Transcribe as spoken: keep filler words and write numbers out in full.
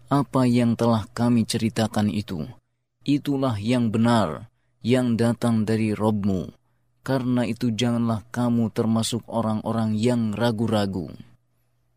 apa yang telah kami ceritakan itu, itulah yang benar, yang datang dari Rabb-Mu. Karena itu janganlah kamu termasuk orang-orang yang ragu-ragu.